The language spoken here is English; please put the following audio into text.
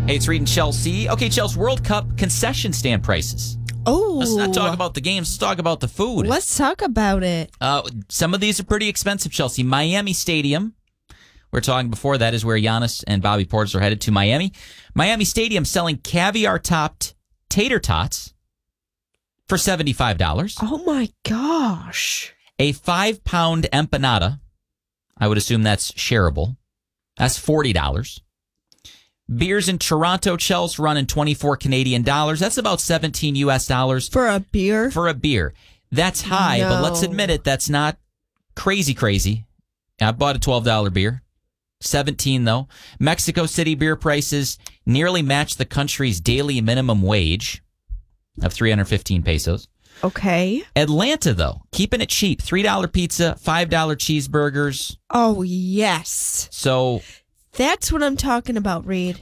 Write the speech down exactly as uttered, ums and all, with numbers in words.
Hey, it's Reed and Chelsea. Okay, Chelsea, World Cup concession stand prices. Oh. Let's not talk about the games. Let's talk about the food. Let's talk about it. Uh, some of these are pretty expensive, Chelsea. Miami Stadium. We're talking before that is where Giannis and Bobby Portis are headed to Miami. Miami Stadium selling caviar-topped tater tots for seventy-five dollars. Oh, my gosh. A five-pound empanada. I would assume that's shareable. That's forty dollars. Beers in Toronto, Chelsea, running twenty-four Canadian dollars. That's about seventeen U S dollars. For a beer? For a beer. That's high, no. but let's admit it, that's not crazy, crazy. I bought a twelve dollars beer. seventeen though. Mexico City beer prices nearly match the country's daily minimum wage of three hundred fifteen pesos. Okay. Atlanta, though, keeping it cheap. three dollars pizza, five dollars cheeseburgers. Oh, yes. So that's what I'm talking about, Reed.